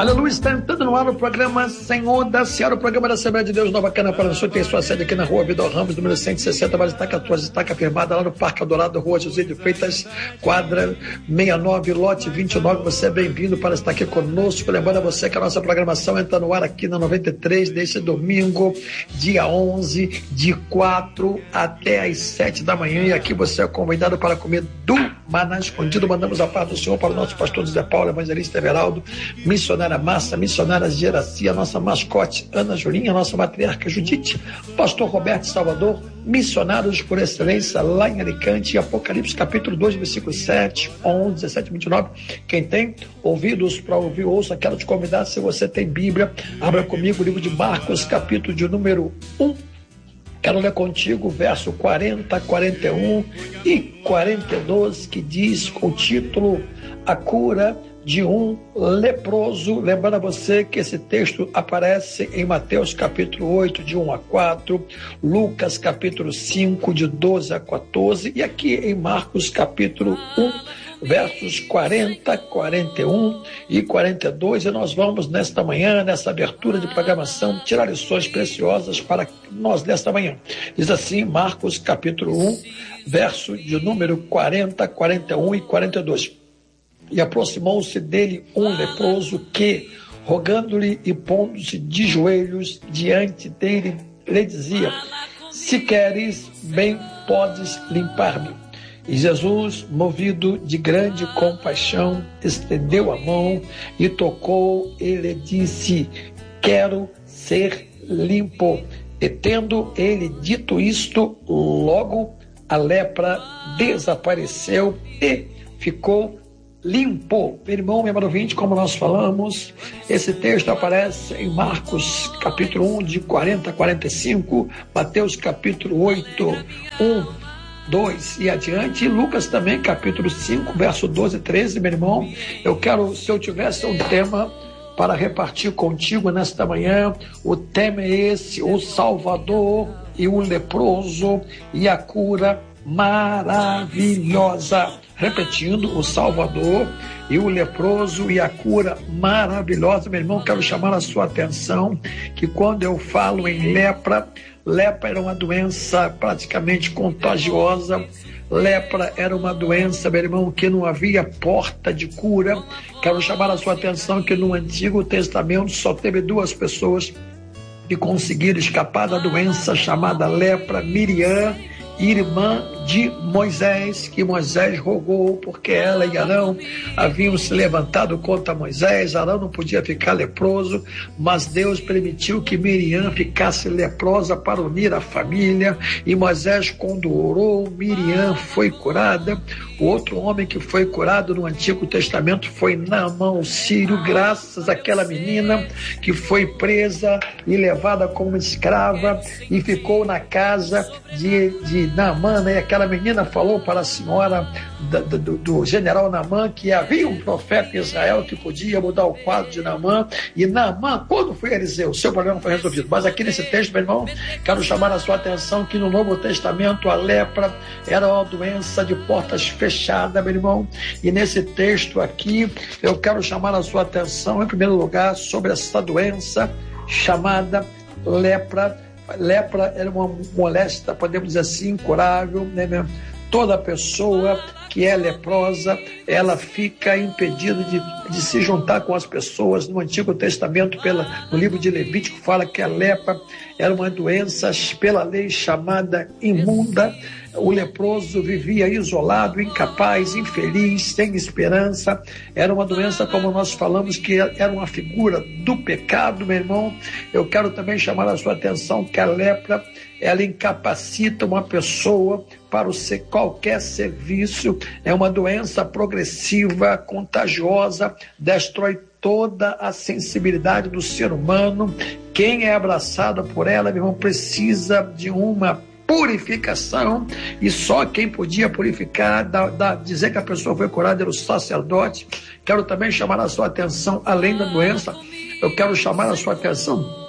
Aleluia, está entrando no ar o programa Senhor da Seara, o programa da Assembleia de Deus Nova Cana para o Sul, tem sua sede aqui na rua Vidal Ramos, número 160, Vale Estaca, tua estaca firmada lá no Parque Adorado, rua José de Freitas, quadra 69, lote 29, você é bem-vindo para estar aqui conosco, lembrando a você que a nossa programação entra no ar aqui na 93, deste domingo, dia 11, de 4 até às 7 da manhã, e aqui você é convidado para comer do maná escondido. Mandamos a paz do Senhor para o nosso pastor José Paulo, evangelista Everaldo, missionária Massa, missionária Geracia, nossa mascote Ana Julinha, nossa matriarca Judite, pastor Roberto Salvador, missionários por excelência lá em Alicante, Apocalipse capítulo 2, versículo 7, 11, 17, 29. Quem tem ouvidos para ouvir, ouça. Quero te convidar, se você tem Bíblia, abra comigo o livro de Marcos, capítulo de número 1. Quero ler contigo o verso 40, 41 e 42, que diz com o título A Cura de um Leproso. Lembrando a você que esse texto aparece em Mateus capítulo 8, de 1 a 4, Lucas capítulo 5, de 12 a 14, e aqui em Marcos capítulo 1, versos 40, 41 e 42, e nós vamos nesta manhã, nessa abertura de programação, tirar lições preciosas para nós nesta manhã. Diz assim, Marcos capítulo 1, verso de número 40, 41 e 42. E aproximou-se dele um leproso que, rogando-lhe e pondo-se de joelhos diante dele, lhe dizia: se queres, bem podes limpar-me. E Jesus, movido de grande compaixão, estendeu a mão e tocou e lhe disse: quero ser limpo. E tendo ele dito isto, logo a lepra desapareceu e ficou limpo. Meu irmão, meu irmão ouvinte, como nós falamos, esse texto aparece em Marcos capítulo 1, de 40 a 45, Mateus capítulo 8, 1, 2 e adiante, e Lucas também, capítulo 5, verso 12 e 13, meu irmão. Eu quero, se eu tivesse um tema para repartir contigo nesta manhã, o tema é esse: o Salvador e o leproso e a cura maravilhosa. Repetindo, o Salvador e o leproso e a cura maravilhosa. Meu irmão, quero chamar a sua atenção que quando eu falo em lepra era uma doença praticamente contagiosa. Lepra era uma doença, meu irmão, que não havia porta de cura. Quero chamar a sua atenção que no Antigo Testamento só teve duas pessoas que conseguiram escapar da doença chamada lepra: Miriam, irmã de Moisés, que Moisés rogou porque ela e Arão haviam se levantado contra Moisés. Arão não podia ficar leproso, mas Deus permitiu que Miriam ficasse leprosa para unir a família, e Moisés, quando orou, Miriam foi curada. O outro homem que foi curado no Antigo Testamento foi Naamã, o sírio, graças àquela menina que foi presa e levada como escrava e ficou na casa de Naamã, né? E aquela menina falou para a senhora do general Naamã que havia um profeta em Israel que podia mudar o quadro de Naamã, e Naamã, quando foi Eliseu, seu problema foi resolvido. Mas aqui nesse texto, meu irmão, quero chamar a sua atenção que no Novo Testamento a lepra era uma doença de portas fechadas, meu irmão, e nesse texto aqui eu quero chamar a sua atenção em primeiro lugar sobre essa doença chamada lepra. Lepra era uma moléstia, podemos dizer assim, incurável, né? Toda pessoa que é leprosa, ela fica impedida de se juntar com as pessoas. No Antigo Testamento, no livro de Levítico, fala que a lepra era uma doença pela lei chamada imunda. O leproso vivia isolado, incapaz, infeliz, sem esperança. Era uma doença, como nós falamos, que era uma figura do pecado, meu irmão. Eu quero também chamar a sua atenção que a lepra, ela incapacita uma pessoa para qualquer serviço. É uma doença progressiva, contagiosa, destrói toda a sensibilidade do ser humano. Quem é abraçado por ela, meu irmão, precisa de uma purificação, e só quem podia purificar, dizer que a pessoa foi curada, era o sacerdote. Quero também chamar a sua atenção, além da doença, eu quero chamar a sua atenção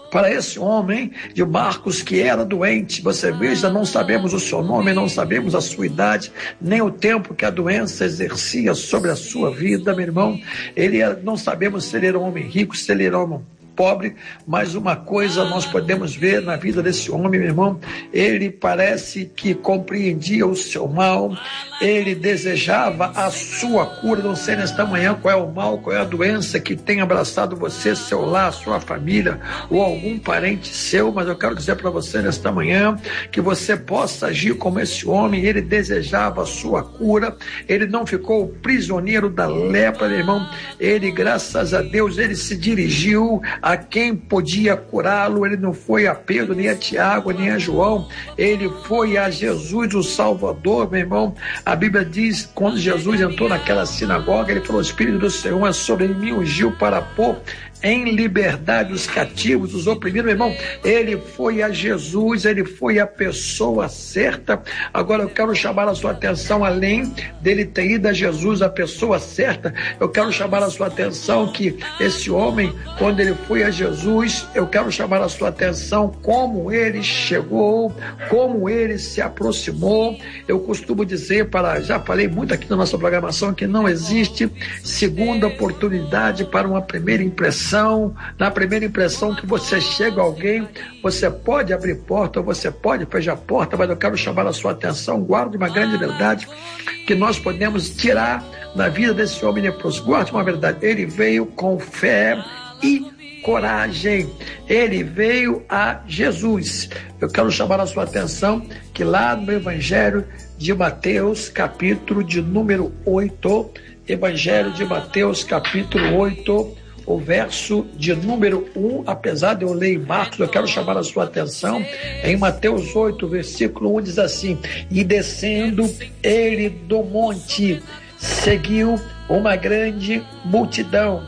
para esse homem de Marcos que era doente. Você veja, não sabemos o seu nome, não sabemos a sua idade, nem o tempo que a doença exercia sobre a sua vida, meu irmão. Não sabemos se ele era um homem rico, se ele era um homem pobre, mas uma coisa nós podemos ver na vida desse homem, meu irmão, ele parece que compreendia o seu mal, ele desejava a sua cura. Não sei nesta manhã qual é o mal, qual é a doença que tem abraçado você, seu lar, sua família ou algum parente seu, mas eu quero dizer para você nesta manhã que você possa agir como esse homem. Ele desejava a sua cura, ele não ficou prisioneiro da lepra, meu irmão. Ele, graças a Deus, ele se dirigiu a quem podia curá-lo. Ele não foi a Pedro, nem a Tiago, nem a João, ele foi a Jesus, o Salvador, meu irmão. A Bíblia diz, quando Jesus entrou naquela sinagoga, ele falou: o Espírito do Senhor é sobre mim, ungiu para pôr em liberdade os cativos, os oprimidos, meu irmão. Ele foi a Jesus, ele foi a pessoa certa. Agora eu quero chamar a sua atenção, além dele ter ido a Jesus, a pessoa certa, eu quero chamar a sua atenção que esse homem, quando ele foi a Jesus, eu quero chamar a sua atenção como ele chegou, como ele se aproximou. Eu costumo dizer, já falei muito aqui na nossa programação, que não existe segunda oportunidade para uma primeira impressão. Na primeira impressão que você chega a alguém, você pode abrir porta, ou você pode fechar a porta, mas eu quero chamar a sua atenção. Guarde uma grande verdade que nós podemos tirar na vida desse homem leproso. Guarde uma verdade: ele veio com fé e coragem, ele veio a Jesus. Eu quero chamar a sua atenção que lá no Evangelho de Mateus, capítulo de número 8, Evangelho de Mateus, capítulo 8, o verso de número 1, apesar de eu ler em Marcos, eu quero chamar a sua atenção. Em Mateus 8, versículo 1, diz assim: e descendo ele do monte, seguiu uma grande multidão.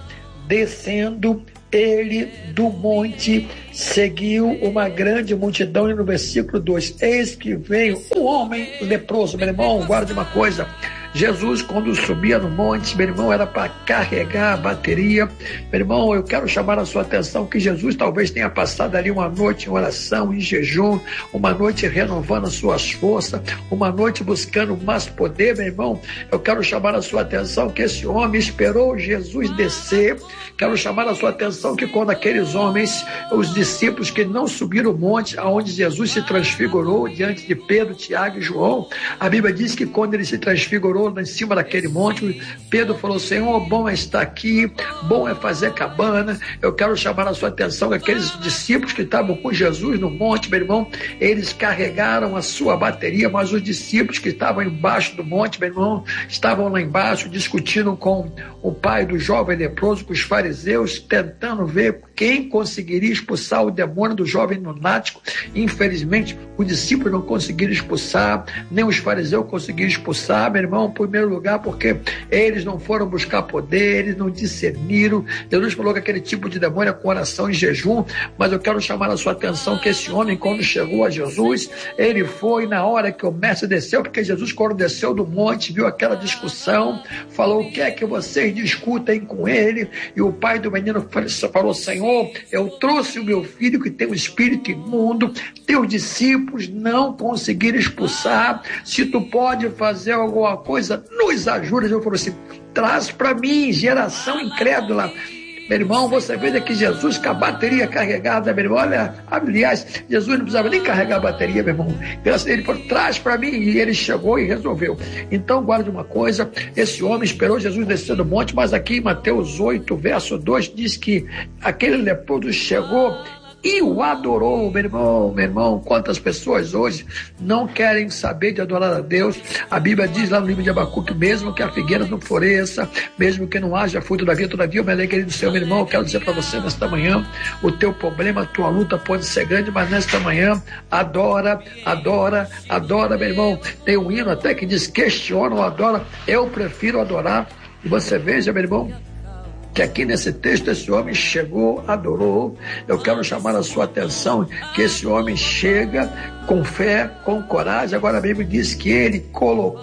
Descendo ele do monte, seguiu uma grande multidão. E no versículo 2, eis que veio um homem leproso. Meu irmão, guarde uma coisa: Jesus, quando subia no monte, meu irmão, era para carregar a bateria. Meu irmão, eu quero chamar a sua atenção que Jesus talvez tenha passado ali uma noite em oração, em jejum, uma noite renovando as suas forças, uma noite buscando mais poder. Meu irmão, eu quero chamar a sua atenção que esse homem esperou Jesus descer. Quero chamar a sua atenção que quando aqueles homens, os discípulos que não subiram o monte, aonde Jesus se transfigurou diante de Pedro, Tiago e João, a Bíblia diz que quando ele se transfigurou em cima daquele monte, Pedro falou: Senhor, bom é estar aqui, bom é fazer cabana. Eu quero chamar a sua atenção que aqueles discípulos que estavam com Jesus no monte, meu irmão, eles carregaram a sua bateria, mas os discípulos que estavam embaixo do monte, meu irmão, estavam lá embaixo discutindo com o pai do jovem leproso, com os fariseus, tentando ver quem conseguiria expulsar o demônio do jovem lunático. Infelizmente, os discípulos não conseguiram expulsar, nem os fariseus conseguiram expulsar, meu irmão, em primeiro lugar, porque eles não foram buscar poder, eles não discerniram. Jesus falou que aquele tipo de demônio é com oração e jejum, mas eu quero chamar a sua atenção que esse homem, quando chegou a Jesus, ele foi na hora que o mestre desceu, porque Jesus, quando desceu do monte, viu aquela discussão, falou: o que é que vocês discutem com ele? E o pai do menino falou: Senhor, eu trouxe o meu filho que tem um espírito imundo, teus discípulos não conseguiram expulsar, se tu pode fazer alguma coisa, nos ajuda. Eu falei assim: traz para mim, geração incrédula. Meu irmão, você vê que Jesus com a bateria carregada, meu irmão, olha, aliás, Jesus não precisava nem carregar a bateria, meu irmão. Graças a ele falou: traz para mim, e ele chegou e resolveu. Então, guarde uma coisa: esse homem esperou Jesus descer do monte, mas aqui em Mateus 8, verso 2, diz que aquele leproso chegou e o adorou. Meu irmão, quantas pessoas hoje não querem saber de adorar a Deus? A Bíblia diz lá no livro de Abacuque: mesmo que a figueira não floresça, mesmo que não haja fruto da vida, todavia eu me alegrei do Senhor. Meu irmão, eu quero dizer para você nesta manhã: o teu problema, a tua luta pode ser grande, mas nesta manhã, adora, adora, adora, meu irmão. Tem um hino até que diz: questiona ou adora. Eu prefiro adorar. E você veja, meu irmão, que aqui nesse texto esse homem chegou, adorou. Eu quero chamar a sua atenção que esse homem chega com fé, com coragem. Agora a Bíblia diz que ele colocou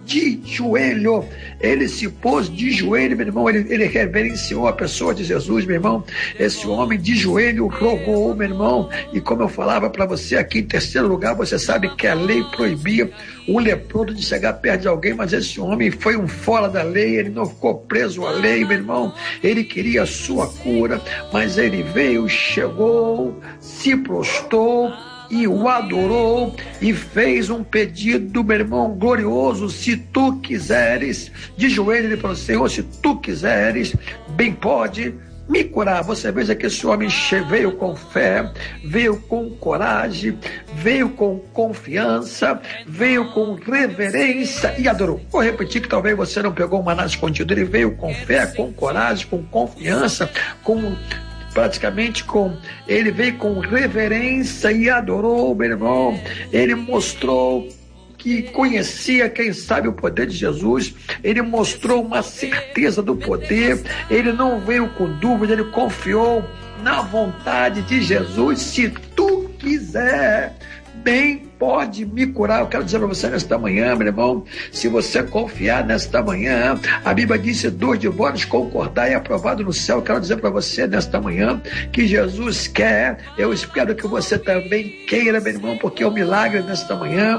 de joelho. Ele se pôs de joelho, meu irmão. Ele reverenciou a pessoa de Jesus, meu irmão. Esse homem de joelho rogou, meu irmão. E como eu falava para você aqui, em terceiro lugar, você sabe que a lei proibia um leproso de chegar perto de alguém, mas esse homem foi um fora da lei, ele não ficou preso à lei, meu irmão. Ele queria a sua cura, mas ele veio, chegou, se prostrou e o adorou e fez um pedido, meu irmão, glorioso. Se tu quiseres, de joelho ele falou: Senhor, se tu quiseres, bem pode me curar. Você veja que esse homem veio com fé, veio com coragem, veio com confiança, veio com reverência e adorou. Vou repetir que talvez você não pegou o maná escondido. Ele veio com fé, com coragem, com confiança, ele veio com reverência e adorou, meu irmão. Ele mostrou que conhecia, quem sabe, o poder de Jesus. Ele mostrou uma certeza do poder. Ele não veio com dúvida, ele confiou na vontade de Jesus. Se tu quiser, bem pode me curar. Eu quero dizer para você nesta manhã, meu irmão, se você confiar nesta manhã, a Bíblia diz: se dois de vós concordar, é aprovado no céu. Eu quero dizer para você nesta manhã que Jesus quer. Eu espero que você também queira, meu irmão, porque é um milagre nesta manhã,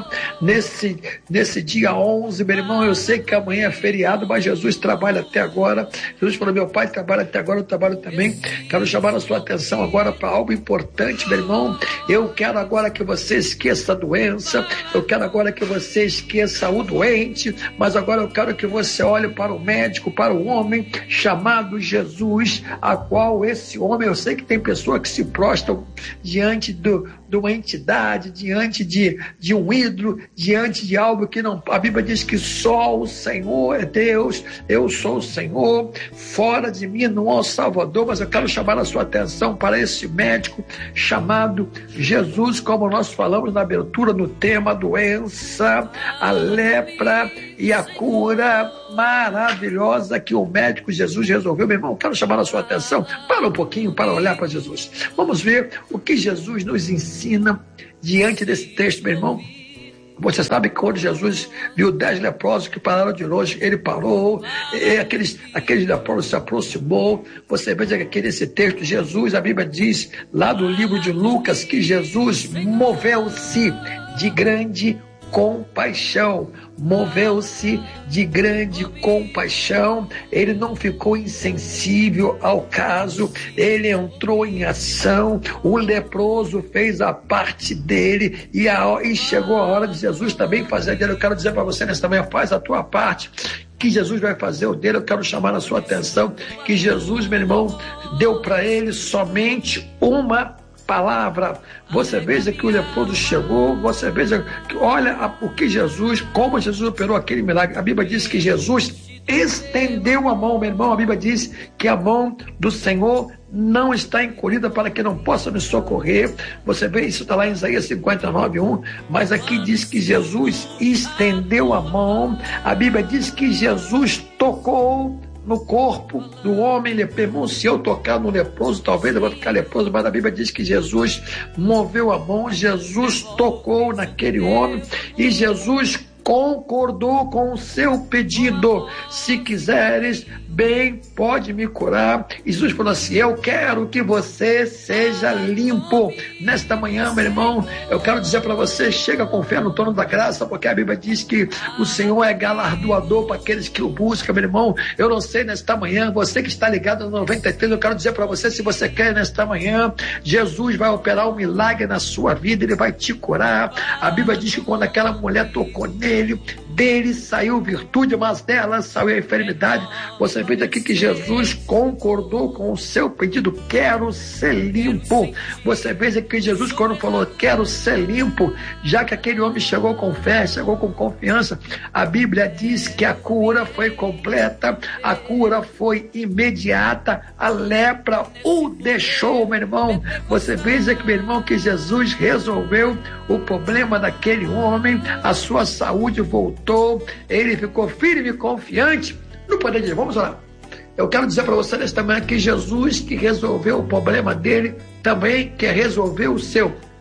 nesse dia 11, meu irmão. Eu sei que amanhã é feriado, mas Jesus trabalha até agora. Jesus falou: meu Pai trabalha até agora, eu trabalho também. Quero chamar a sua atenção agora para algo importante, meu irmão. Eu quero agora que você esqueça a doença, eu quero agora que você esqueça o doente, mas agora eu quero que você olhe para o médico, para o homem chamado Jesus, a qual esse homem, eu sei que tem pessoas que se prostram diante de uma entidade, diante de um ídolo, diante de algo que não... A Bíblia diz que só o Senhor é Deus, eu sou o Senhor, fora de mim não há o Salvador. Mas eu quero chamar a sua atenção para esse médico chamado Jesus, como nós falamos na abertura no tema doença, a lepra e a cura maravilhosa que o médico Jesus resolveu. Meu irmão, quero chamar a sua atenção para um pouquinho, para olhar para Jesus. Vamos ver o que Jesus nos ensina diante desse texto, meu irmão. Você sabe que quando Jesus viu 10 leprosos que pararam de longe, ele parou, e aqueles leprosos se aproximou. Você veja que nesse texto, Jesus, a Bíblia diz, lá do livro de Lucas, que Jesus moveu-se de grande compaixão. Moveu-se de grande compaixão. Ele não ficou insensível ao caso, ele entrou em ação. O leproso fez a parte dele e chegou a hora de Jesus também fazer a dele. Eu quero dizer para você nesta manhã: faz a tua parte, que Jesus vai fazer o dele. Eu quero chamar a sua atenção que Jesus, meu irmão, deu para ele somente uma palavra. Você veja que o leproso chegou, você veja que olha o que Jesus, como Jesus operou aquele milagre. A Bíblia diz que Jesus estendeu a mão, meu irmão. A Bíblia diz que a mão do Senhor não está encolhida para que não possa me socorrer. Você vê, isso está lá em Isaías 59:1, mas aqui diz que Jesus estendeu a mão. A Bíblia diz que Jesus tocou no corpo do homem leproso. Se eu tocar no leproso, talvez eu vou ficar leproso, mas a Bíblia diz que Jesus moveu a mão, Jesus tocou naquele homem e Jesus concordou com o seu pedido. Se quiseres, bem pode me curar. Jesus falou assim: eu quero que você seja limpo. Nesta manhã, meu irmão, eu quero dizer para você: chega com fé no trono da graça, porque a Bíblia diz que o Senhor é galardoador para aqueles que o buscam, meu irmão. Eu não sei nesta manhã, você que está ligado no 93, eu quero dizer para você: se você quer nesta manhã, Jesus vai operar um milagre na sua vida, ele vai te curar. A Bíblia diz que quando aquela mulher tocou nele, dele saiu virtude, mas dela saiu a enfermidade. Você vê aqui que Jesus concordou com o seu pedido: quero ser limpo. Você vê aqui que Jesus, quando falou quero ser limpo, já que aquele homem chegou com fé, chegou com confiança, a Bíblia diz que a cura foi completa, a cura foi imediata, a lepra o deixou, meu irmão. Você vê aqui, meu irmão, que Jesus resolveu o problema daquele homem, a sua saúde voltou, ele ficou firme e confiante no poder de Deus. Vamos lá. Eu quero dizer para você nesta manhã que Jesus, que resolveu o problema dele, também quer resolver o seu.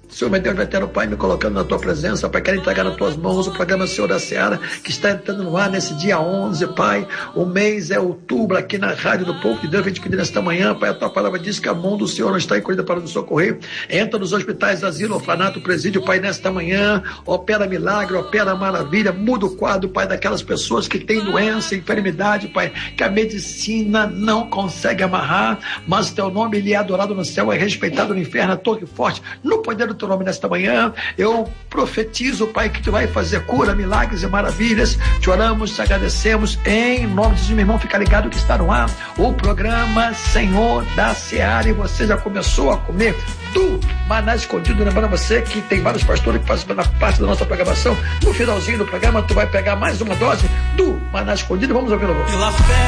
Senhor, meu Deus, vai ter o Pai me colocando na tua presença, Pai, quero entregar nas tuas mãos o programa Senhor da Seara, que está entrando no ar nesse dia 11, Pai. O mês é outubro, aqui na Rádio do Povo de Deus. Vem te pedir nesta manhã, Pai, a tua palavra diz que a mão do Senhor não está encolhida para nos socorrer. Entra nos hospitais, asilo, orfanato, presídio, Pai, nesta manhã, opera milagre, opera maravilha, muda o quadro, Pai, daquelas pessoas que têm doença, enfermidade, Pai, que a medicina não consegue amarrar, mas teu nome, ele é adorado no céu, é respeitado no inferno, a torre forte, no poder do teu nome nesta manhã. Eu profetizo, Pai, que tu vai fazer cura, milagres e maravilhas. Te oramos, te agradecemos em nome de Jesus. Meu irmão, fica ligado que está no ar o programa Senhor da Seara, e você já começou a comer do maná escondido. Lembrando você que tem vários pastores que fazem parte da nossa programação. No finalzinho do programa tu vai pegar mais uma dose do maná escondido. Vamos ouvir o louvor. Pela fé